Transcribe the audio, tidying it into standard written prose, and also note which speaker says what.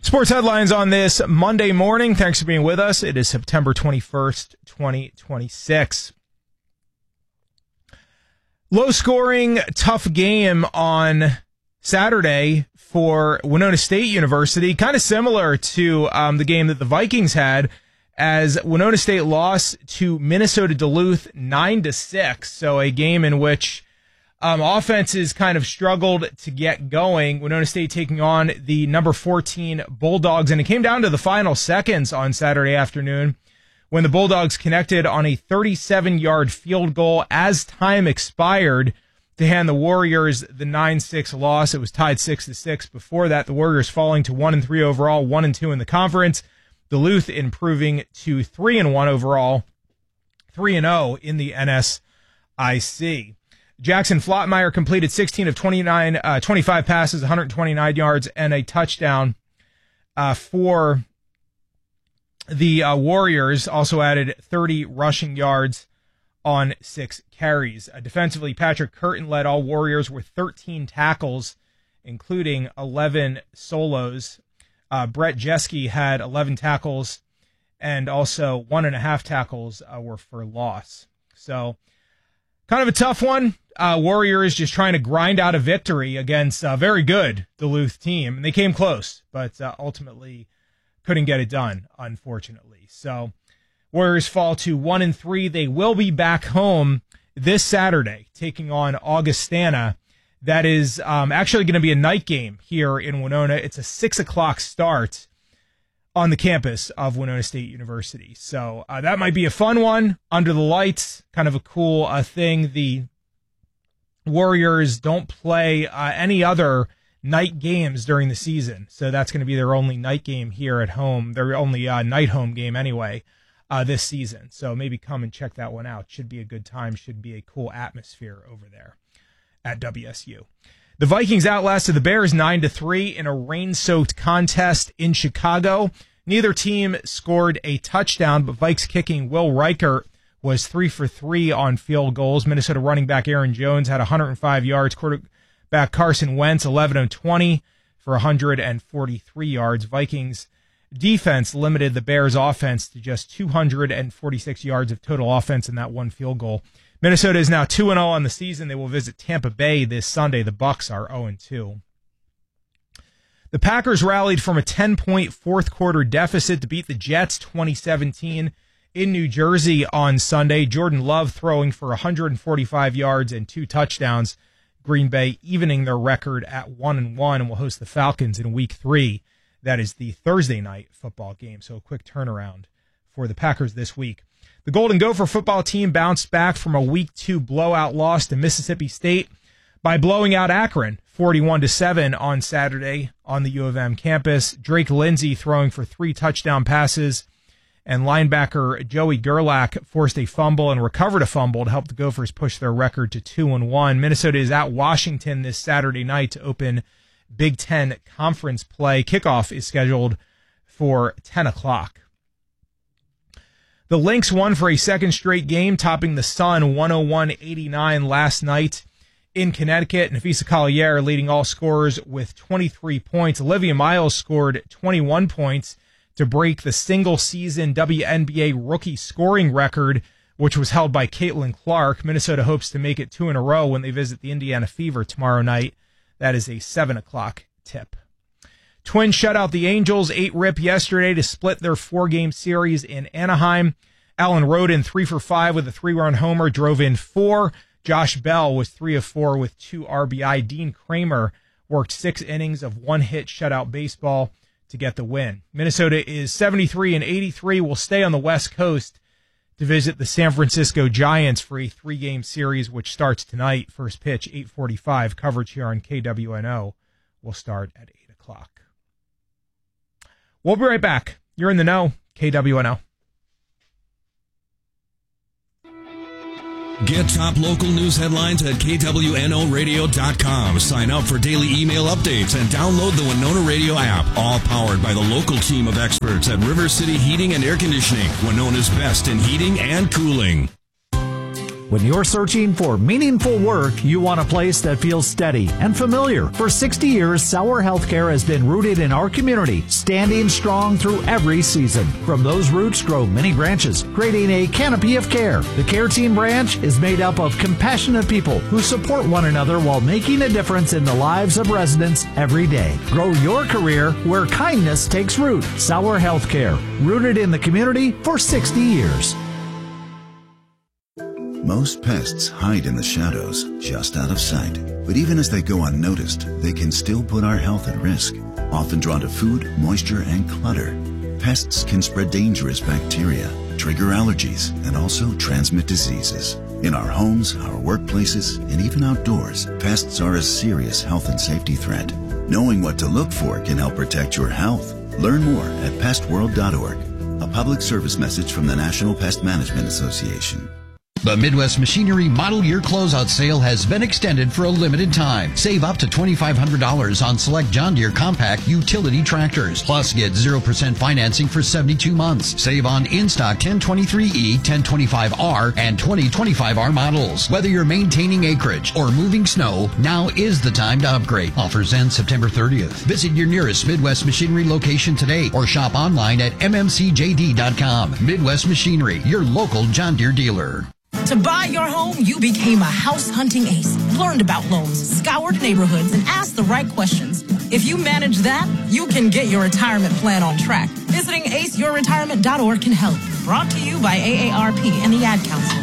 Speaker 1: Sports headlines on this Monday morning. Thanks for being with us. It is September 21st, 2026. Low-scoring, tough game on Saturday for Winona State University. Kind of similar to the game that the Vikings had, as Winona State lost to Minnesota Duluth 9-6. So a game in which offenses kind of struggled to get going. Winona State taking on the number 14 Bulldogs, and it came down to the final seconds on Saturday afternoon when the Bulldogs connected on a 37-yard field goal as time expired to hand the Warriors the 9-6 loss. It was tied 6-6 before that. The Warriors falling to 1-3 overall, 1-2 in the conference. Duluth improving to 3-1 overall, 3-0 in the NSIC. Jackson Flottmeyer completed 16 of 25 passes, 129 yards, and a touchdown for the Warriors. Also added 30 rushing yards on 6 carries. Defensively, Patrick Curtin led all Warriors with 13 tackles, including 11 solos. Brett Jeske had 11 tackles, and also 1.5 tackles were for loss. So, kind of a tough one. Warriors just trying to grind out a victory against a very good Duluth team. And they came close, but ultimately couldn't get it done, unfortunately. So Warriors fall to 1-3. They will be back home this Saturday, taking on Augustana. That is actually going to be a night game here in Winona. It's a 6 o'clock start on the campus of Winona State University. So that might be a fun one, under the lights, kind of a cool thing. The Warriors don't play any other night games during the season, so that's going to be their only night game here at home, their only night home game anyway this season. So maybe come and check that one out. Should be a good time, should be a cool atmosphere over there at WSU. The Vikings outlasted the Bears 9-3 in a rain-soaked contest in Chicago. Neither team scored a touchdown, but Vikes kicking Will Reichert was 3 for 3 on field goals. Minnesota running back Aaron Jones had 105 yards. Quarterback Carson Wentz, 11 of 20 for 143 yards. Vikings defense limited the Bears offense to just 246 yards of total offense in that one field goal. Minnesota is now 2-0 on the season. They will visit Tampa Bay this Sunday. The Bucs are 0-2. The Packers rallied from a 10-point fourth quarter deficit to beat the Jets 2017 in New Jersey on Sunday. Jordan Love throwing for 145 yards and 2 touchdowns. Green Bay evening their record at 1-1 and will host the Falcons in Week 3. That is the Thursday night football game, so a quick turnaround for the Packers this week. The Golden Gopher football team bounced back from a Week 2 blowout loss to Mississippi State by blowing out Akron 41-7 on Saturday on the U of M campus. Drake Lindsey throwing for 3 touchdown passes, and linebacker Joey Gerlach forced a fumble and recovered a fumble to help the Gophers push their record to 2-1. Minnesota is at Washington this Saturday night to open Big Ten Conference play. Kickoff is scheduled for 10 o'clock. The Lynx won for a second straight game, topping the Sun 101-89 last night in Connecticut. Nafisa Collier leading all scorers with 23 points. Olivia Miles scored 21 points to break the single-season WNBA rookie scoring record, which was held by Caitlin Clark. Minnesota hopes to make it 2 in a row when they visit the Indiana Fever tomorrow night. That is a 7 o'clock tip. Twins shut out the Angels 8-rip yesterday to split their 4-game series in Anaheim. Alan Roden 3 for 5 with a 3-run homer, drove in 4. Josh Bell was 3 of 4 with 2 RBI. Dean Kramer worked 6 innings of one-hit shutout baseball to get the win. Minnesota is 73-83, will stay on the West Coast to visit the San Francisco Giants for a 3-game series, which starts tonight. First pitch, 8:45. Coverage here on KWNO will start at 8 o'clock. We'll be right back. You're in the know, KWNO.
Speaker 2: Get top local news headlines at KWNOradio.com. Sign up for daily email updates and download the Winona Radio app. All powered by the local team of experts at River City Heating and Air Conditioning, Winona's best in heating and cooling.
Speaker 3: When you're searching for meaningful work, you want a place that feels steady and familiar. For 60 years, Sauer Healthcare has been rooted in our community, standing strong through every season. From those roots grow many branches, creating a canopy of care. The Care Team branch is made up of compassionate people who support one another while making a difference in the lives of residents every day. Grow your career where kindness takes root. Sauer Healthcare, rooted in the community for 60 years.
Speaker 4: Most pests hide in the shadows, just out of sight. But even as they go unnoticed, they can still put our health at risk. Often drawn to food, moisture, and clutter, pests can spread dangerous bacteria, trigger allergies, and also transmit diseases. In our homes, our workplaces, and even outdoors, pests are a serious health and safety threat. Knowing what to look for can help protect your health. Learn more at pestworld.org. A public service message from the National Pest Management Association.
Speaker 5: The Midwest Machinery Model Year Closeout Sale has been extended for a limited time. Save up to $2,500 on select John Deere compact utility tractors. Plus, get 0% financing for 72 months. Save on in-stock 1023E, 1025R, and 2025R models. Whether you're maintaining acreage or moving snow, now is the time to upgrade. Offers end September 30th. Visit your nearest Midwest Machinery location today or shop online at mmcjd.com. Midwest Machinery, your local John Deere dealer.
Speaker 6: To buy your home, you became a house hunting ace, learned about loans, scoured neighborhoods, and asked the right questions. If you manage that, you can get your retirement plan on track. Visiting aceyourretirement.org can help. Brought to you by AARP and the Ad Council.